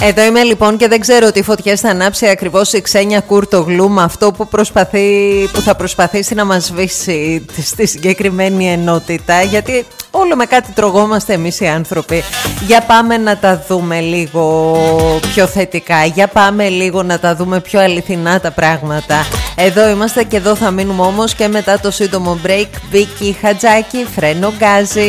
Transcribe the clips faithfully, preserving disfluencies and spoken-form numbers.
Εδώ είμαι λοιπόν και δεν ξέρω τι φωτιές θα ανάψει ακριβώς η Ξένια Κουρτογλού με αυτό που, προσπαθεί, που θα προσπαθήσει να μας σβήσει στη συγκεκριμένη ενότητα, γιατί όλο με κάτι τρογόμαστε εμείς οι άνθρωποι. Για πάμε να τα δούμε λίγο πιο θετικά, για πάμε λίγο να τα δούμε πιο αληθινά τα πράγματα. Εδώ είμαστε και εδώ θα μείνουμε όμως και μετά το σύντομο break. Βίκη Χατζάκη, Φρένο Γκάζι.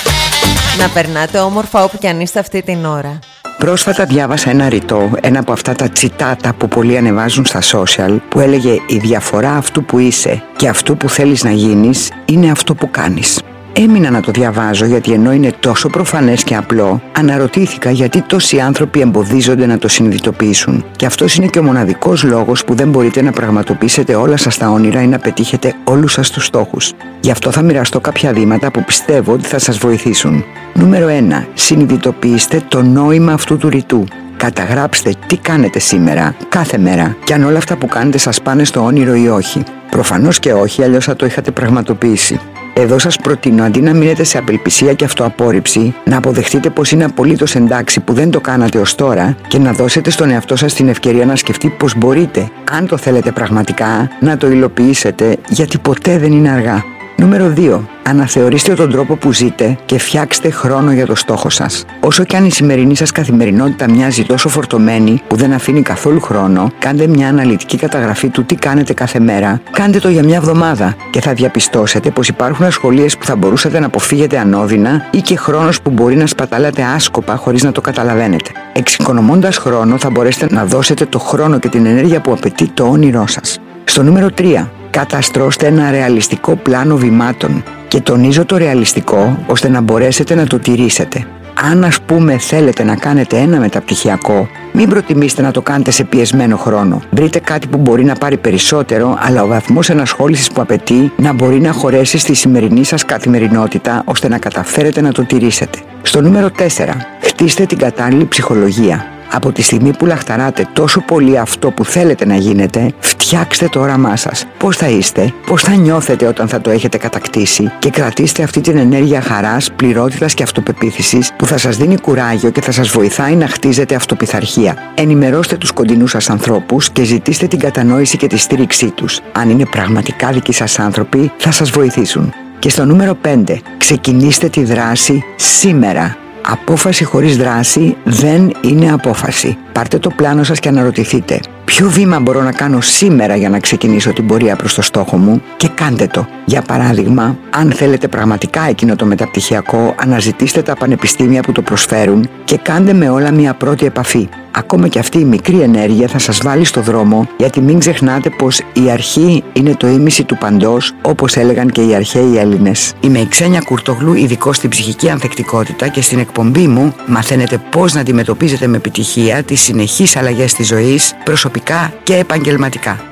Να περνάτε όμορφα όπου κι αν είστε αυτή την ώρα. Πρόσφατα διάβασα ένα ρητό, ένα από αυτά τα τσιτάτα που πολλοί ανεβάζουν στα social, που έλεγε «Η διαφορά αυτού που είσαι και αυτού που θέλεις να γίνεις είναι αυτό που κάνεις». Έμεινα να το διαβάζω γιατί ενώ είναι τόσο προφανές και απλό, αναρωτήθηκα γιατί τόσοι άνθρωποι εμποδίζονται να το συνειδητοποιήσουν. Και αυτός είναι και ο μοναδικός λόγος που δεν μπορείτε να πραγματοποιήσετε όλα σας τα όνειρα ή να πετύχετε όλους σας τους στόχους. Γι' αυτό θα μοιραστώ κάποια βήματα που πιστεύω ότι θα σας βοηθήσουν. Νούμερο ένα. Συνειδητοποιήστε το νόημα αυτού του ρητού. Καταγράψτε τι κάνετε σήμερα, κάθε μέρα, και αν όλα αυτά που κάνετε σας πάνε στο όνειρο ή όχι. Προφανώς και όχι, αλλιώς θα το είχατε πραγματοποιήσει. Εδώ σας προτείνω, αντί να μείνετε σε απελπισία και αυτοαπόρριψη, να αποδεχτείτε πως είναι απολύτως εντάξει που δεν το κάνατε ως τώρα και να δώσετε στον εαυτό σας την ευκαιρία να σκεφτεί πως μπορείτε, αν το θέλετε πραγματικά, να το υλοποιήσετε, γιατί ποτέ δεν είναι αργά. Νούμερο δύο. Αναθεωρήστε τον τρόπο που ζείτε και φτιάξτε χρόνο για το στόχο σας. Όσο και αν η σημερινή σας καθημερινότητα μοιάζει τόσο φορτωμένη που δεν αφήνει καθόλου χρόνο, κάντε μια αναλυτική καταγραφή του τι κάνετε κάθε μέρα. Κάντε το για μια εβδομάδα και θα διαπιστώσετε πως υπάρχουν ασχολίες που θα μπορούσατε να αποφύγετε ανώδυνα ή και χρόνος που μπορεί να σπαταλάτε άσκοπα χωρίς να το καταλαβαίνετε. Εξοικονομώντας χρόνο θα μπορέσετε να δώσετε το χρόνο και την ενέργεια που απαιτεί το όνειρό σας. Στο νούμερο τρία. Καταστρώστε ένα ρεαλιστικό πλάνο βημάτων. Και τονίζω το ρεαλιστικό ώστε να μπορέσετε να το τηρήσετε. Αν ας πούμε θέλετε να κάνετε ένα μεταπτυχιακό, μην προτιμήσετε να το κάνετε σε πιεσμένο χρόνο. Βρείτε κάτι που μπορεί να πάρει περισσότερο, αλλά ο βαθμός ενασχόλησης που απαιτεί να μπορεί να χωρέσει στη σημερινή σας καθημερινότητα ώστε να καταφέρετε να το τηρήσετε. Στο νούμερο τέσσερα. Χτίστε την κατάλληλη ψυχολογία. Από τη στιγμή που λαχταράτε τόσο πολύ αυτό που θέλετε να γίνετε, φτιάξτε το όραμά σας. Πώς θα είστε, πώς θα νιώθετε όταν θα το έχετε κατακτήσει και κρατήστε αυτή την ενέργεια χαράς, πληρότητας και αυτοπεποίθησης που θα σας δίνει κουράγιο και θα σας βοηθάει να χτίζετε αυτοπιθαρχία. Ενημερώστε τους κοντινούς σας ανθρώπους και ζητήστε την κατανόηση και τη στήριξή τους. Αν είναι πραγματικά δικοί σας άνθρωποι, θα σας βοηθήσουν. Και στο νούμερο πέντε. Ξεκινήστε τη δράση σήμερα. Απόφαση χωρίς δράση δεν είναι απόφαση. Πάρτε το πλάνο σας και αναρωτηθείτε ποιο βήμα μπορώ να κάνω σήμερα για να ξεκινήσω την πορεία προς το στόχο μου και κάντε το. Για παράδειγμα, αν θέλετε πραγματικά εκείνο το μεταπτυχιακό, αναζητήστε τα πανεπιστήμια που το προσφέρουν και κάντε με όλα μια πρώτη επαφή. Ακόμα και αυτή η μικρή ενέργεια θα σας βάλει στο δρόμο, γιατί μην ξεχνάτε πως η αρχή είναι το ήμιση του παντός, όπως έλεγαν και οι αρχαίοι Έλληνες. Είμαι η Ξένια Κουρτογλού, ειδικός στην ψυχική ανθεκτικότητα, και στην εκπομπή μου μαθαίνετε πώς να αντιμετωπίζετε με επιτυχία τις συνεχείς αλλαγές της ζωής, προσωπικά και επαγγελματικά.